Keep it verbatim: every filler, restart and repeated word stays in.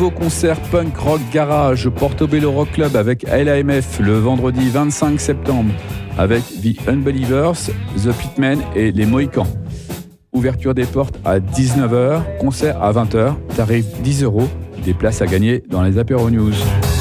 nouveau concert punk rock garage au Portobello Rock Club avec L A M F le vendredi vingt-cinq septembre avec The Unbelievers, The Pitmen et Les Mohicans. Ouverture des portes à dix-neuf heures, concert à vingt heures, tarif dix euros, des places à gagner dans les apéros news.